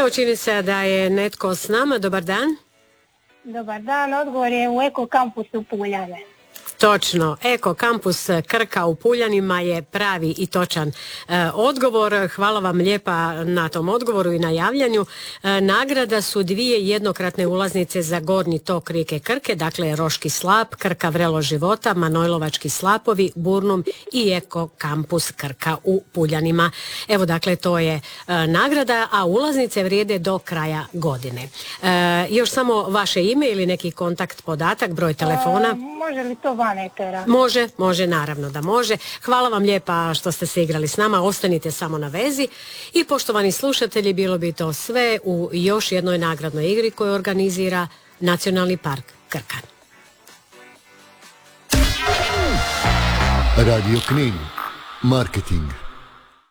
Evo, čini se da je netko s nama. Dobar dan. Dobar dan, odgovor je u Eko kampusu Puljane. Točno, Eko kampus Krka u Puljanima je pravi i točan odgovor. Hvala vam lijepa na tom odgovoru i na javljanju. Nagrada su 2 jednokratne ulaznice za gornji tok rijeke Krke, dakle Roški slap, Krka vrelo života, Manojlovački slapovi, Burnum i Eko kampus Krka u Puljanima. Evo, dakle, to je nagrada, a ulaznice vrijede do kraja godine. Još samo vaše ime ili neki kontakt podatak, broj telefona? Može li to van etera? Može, naravno da može. Hvala vam lijepa što ste se igrali s nama, ostanite samo na vezi. I poštovani slušatelji, bilo bi to sve u još jednoj nagradnoj igri koju organizira Nacionalni park Krka. Radio Knin, marketing.